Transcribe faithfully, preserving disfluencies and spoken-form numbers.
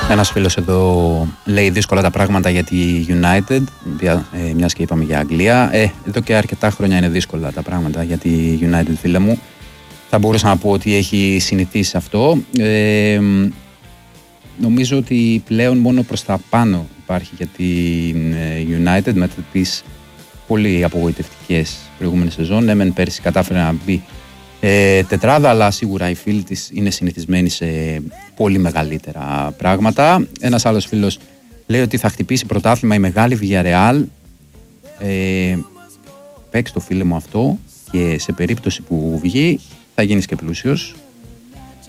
Ένας φίλος εδώ λέει δύσκολα τα πράγματα για τη United, ε, μιας και είπαμε για Αγγλία. Ε, εδώ και αρκετά χρόνια είναι δύσκολα τα πράγματα για τη United, φίλε μου. Θα μπορούσα να πω ότι έχει συνηθίσει αυτό. Ε, νομίζω ότι πλέον μόνο προς τα πάνω υπάρχει για την United μετά τις πολύ απογοητευτικές προηγούμενες σεζόν. Ναι, μεν πέρσι κατάφερε να μπει ε, τετράδα, αλλά σίγουρα οι φίλοι της είναι συνηθισμένοι σε πολύ μεγαλύτερα πράγματα. Ένας άλλος φίλος λέει ότι θα χτυπήσει πρωτάθλημα η μεγάλη Villarreal. Ε, παίξ' το, φίλε μου, αυτό, και σε περίπτωση που βγει θα γίνεις και πλούσιος.